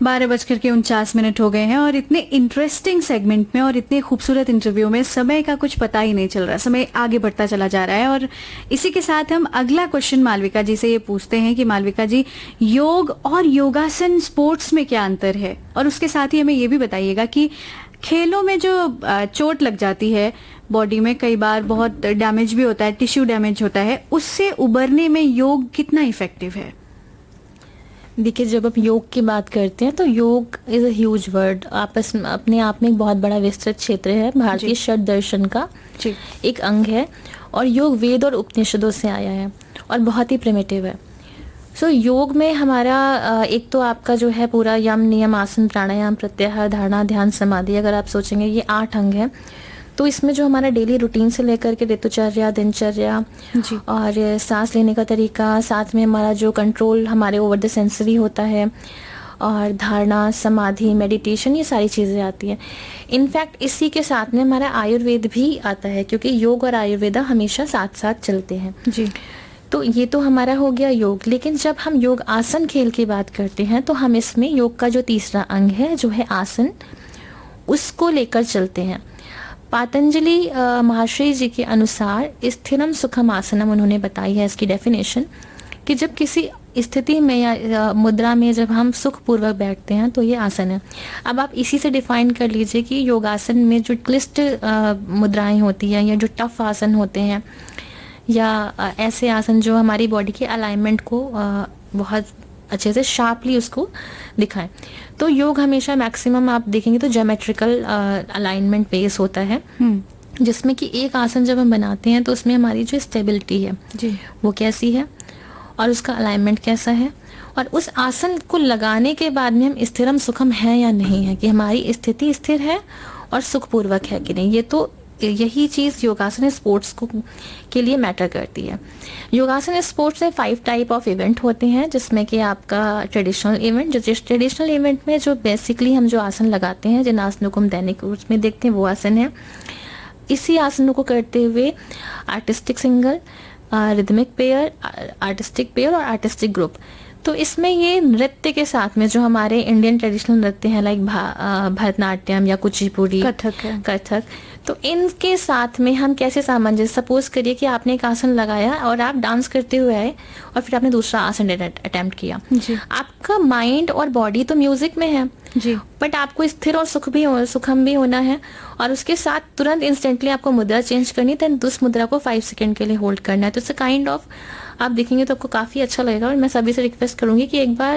12:49 हो गए हैं और इतने इंटरेस्टिंग सेगमेंट में और इतने खूबसूरत इंटरव्यू में समय का कुछ पता ही नहीं चल रहा, समय आगे बढ़ता चला जा रहा है। और इसी के साथ हम अगला क्वेश्चन मालविका जी से ये पूछते हैं कि मालविका जी, योग और योगासन स्पोर्ट्स में क्या अंतर है, और उसके साथ ही हमें ये भी बताइएगा कि खेलों में जो चोट लग जाती है बॉडी में, कई बार बहुत डैमेज भी होता है, टिश्यू डैमेज होता है, उससे उबरने में योग कितना इफेक्टिव है? देखिए, जब हम योग की बात करते हैं तो योग इज अ ह्यूज वर्ड, आपस में अपने आप में एक बहुत बड़ा विस्तृत क्षेत्र है, भारतीय षट दर्शन का एक अंग है। और योग वेद और उपनिषदों से आया है और बहुत ही प्रिमिटिव है। सो योग में हमारा एक तो आपका जो है पूरा यम नियम आसन प्राणायाम प्रत्याहार धारणा ध्यान समाधि, अगर आप सोचेंगे ये 8 अंग हैं। तो इसमें जो हमारा डेली रूटीन से लेकर के ऋतुचर्या, दिनचर्या और सांस लेने का तरीका, साथ में हमारा जो कंट्रोल हमारे ओवर द सेंसरी होता है, और धारणा समाधि मेडिटेशन, ये सारी चीज़ें आती हैं। इनफैक्ट इसी के साथ में हमारा आयुर्वेद भी आता है, क्योंकि योग और आयुर्वेदा हमेशा साथ साथ चलते हैं जी। तो ये तो हमारा हो गया योग। लेकिन जब हम योग आसन खेल की बात करते हैं तो हम इसमें योग का जो तीसरा अंग है जो है आसन, उसको लेकर चलते हैं। पतंजलि महर्षि जी के अनुसार स्थिरम सुखम आसनम उन्होंने बताई है इसकी डेफिनेशन, कि जब किसी स्थिति में या मुद्रा में जब हम सुखपूर्वक बैठते हैं तो ये आसन है। अब आप इसी से डिफाइन कर लीजिए कि योगासन में जो क्लिष्ट मुद्राएं होती हैं या जो टफ आसन होते हैं या ऐसे आसन जो हमारी बॉडी के अलाइनमेंट को बहुत अच्छे से शार्पली उसको दिखाएं, तो योग हमेशा मैक्सिमम आप देखेंगे तो ज्योमेट्रिकल अलाइनमेंट बेस होता है, जिसमें कि एक आसन जब हम बनाते हैं तो उसमें हमारी जो स्टेबिलिटी है जी, वो कैसी है और उसका अलाइनमेंट कैसा है, और उस आसन को लगाने के बाद में हम स्थिरम सुखम है या नहीं है, कि हमारी स्थिति स्थिर है और सुखपूर्वक है कि नहीं। ये तो यही चीज़ योगासन स्पोर्ट्स को के लिए मैटर करती है। योगासन स्पोर्ट्स में 5 टाइप ऑफ इवेंट होते हैं, जिसमें कि आपका ट्रेडिशनल इवेंट, जिस ट्रेडिशनल इवेंट में जो बेसिकली हम जो आसन लगाते हैं, जिन आसनों को हम दैनिक उसमें देखते हैं, वो आसन है। इसी आसनों को करते हुए artistic single, rhythmic pair, artistic pair और आर्टिस्टिक ग्रुप। तो इसमें ये नृत्य के साथ में जो हमारे इंडियन ट्रेडिशनल नृत्य हैं लाइक भरतनाट्यम या कुचिपुड़ी, कथक, तो इनके साथ में हम कैसे सामंजस्य, सपोज करिए कि आपने एक आसन लगाया और आप डांस करते हुए आए और फिर आपने दूसरा आसन अटेम्प्ट किया जी। आपका माइंड और बॉडी तो म्यूजिक में है जी, बट आपको स्थिर और सुखम भी होना है, और उसके साथ तुरंत इंस्टेंटली आपको मुद्रा चेंज करनी है, तो उस मुद्रा को 5 सेकंड के लिए होल्ड करना है। तो इट्स काइंड ऑफ, आप देखेंगे तो आपको काफी अच्छा लगेगा। और मैं सभी से रिक्वेस्ट करूंगी कि एक बार